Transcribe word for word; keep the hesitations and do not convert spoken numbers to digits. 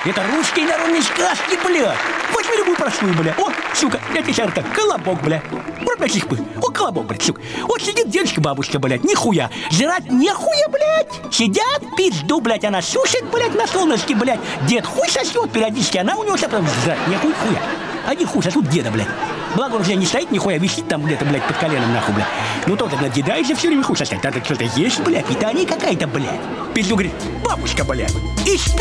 Это русские народные сказки, блядь. Возьми любую простую, бля. О, сука, я тебе сейчас так, колобок, бля. Вот, блядь, их бы. О, колобок, блядь, сука. Вот сидит дедушка, бабушка, блядь, нихуя. Жрать нехуя, блядь. Сидят, пизду, блядь, она сушит, блядь, на солнышке, блядь. Дед хуй сосет периодически, она у него все прям жрать нехуй, хуя. Один хуй сосут деда, блядь. Благо он уже не стоит, нихуя, висит там где-то, блядь, под коленом, нахуй, блядь. Ну, тоже надедаешься все время хуй сосать. Надо что-то есть, блядь, питание какая-то, блядь. Пизду, говорит, бабушка, блядь, и спи.